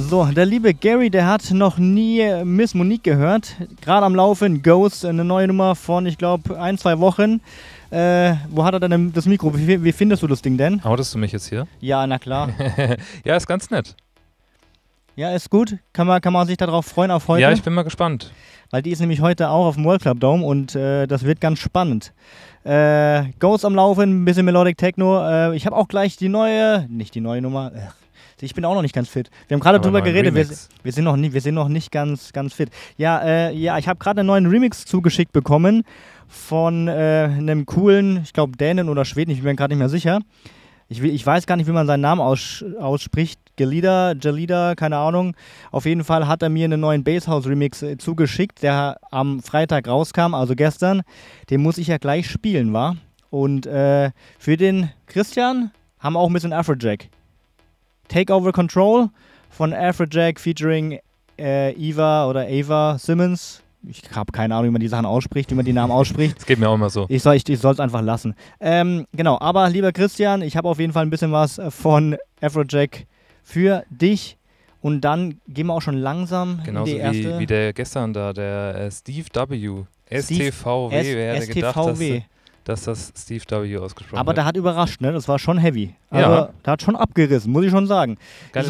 So, der liebe Gary, der hat noch nie Miss Monique gehört. Gerade am Laufen, Ghost, eine neue Nummer von, ich glaube, 1-2 Wochen. Wo hat er denn das Mikro? Wie findest du das Ding denn? Outest du mich jetzt hier? Ja, na klar. Ja, ist ganz nett. Ja, ist gut. Kann man sich darauf freuen auf heute? Ja, ich bin mal gespannt. Weil die ist nämlich heute auch auf dem World Club Dome und das wird ganz spannend. Ghost am Laufen, ein bisschen Melodic Techno. Ich habe auch gleich die neue, nicht die neue Nummer. Ich bin auch noch nicht ganz fit. Wir haben gerade drüber geredet, wir sind noch nicht ganz fit. Ja, ich habe gerade einen neuen Remix zugeschickt bekommen von einem coolen, ich glaube Dänen oder Schweden, ich bin mir gerade nicht mehr sicher. Ich weiß gar nicht, wie man seinen Namen ausspricht. Gelida, keine Ahnung. Auf jeden Fall hat er mir einen neuen Basshouse-Remix zugeschickt, der am Freitag rauskam, also gestern. Den muss ich ja gleich spielen, wa? Und für den Christian haben wir auch ein bisschen Afrojack. Take Over Control von Afrojack featuring Ava Simmons. Ich habe keine Ahnung, wie man die Sachen ausspricht, wie man die Namen ausspricht. Das geht mir auch immer so. Ich soll es einfach lassen. Genau, aber lieber Christian, ich habe auf jeden Fall ein bisschen was von Afrojack für dich. Und dann gehen wir auch schon langsam genauso in die erste... wie der gestern da, der Steve W. STVW, wer hätte gedacht, dass das Steve W. ausgesprochen Aber wird. der hat überrascht, ne? Das war schon heavy. Also, Ja. der hat schon abgerissen, muss ich schon sagen. Geile